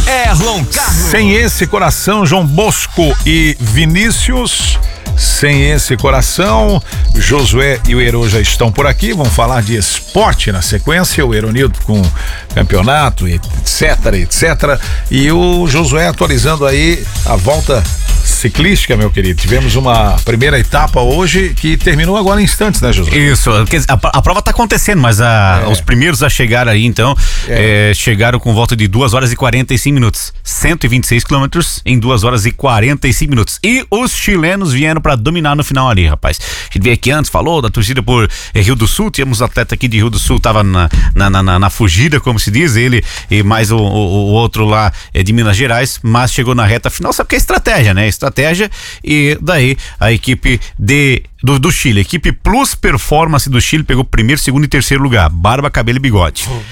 Erlon Carlos. Sem esse coração, João Bosco e Vinícius. Sem esse coração, Josué e o Herô já estão por aqui, vão falar de esporte na sequência, o Heronildo com campeonato, etc. E o Josué atualizando aí a volta ciclística, meu querido. Tivemos uma primeira etapa hoje que terminou agora em instantes, né, Josué? Isso, a prova tá acontecendo, mas os primeiros a chegar aí, então, chegaram com volta de 2 horas e 45 minutos. 126 quilômetros em 2 horas e 45 minutos. E os chilenos vieram pra dominar no final ali, rapaz. A gente veio aqui antes, falou da torcida por Rio do Sul, tínhamos atleta aqui de Rio do Sul, tava na fugida, como se diz, ele e mais o outro lá de Minas Gerais, mas chegou na reta final, sabe que é estratégia, né? Estratégia, e daí a equipe do Chile, a equipe Plus Performance do Chile pegou primeiro, segundo e terceiro lugar, barba, cabelo e bigode.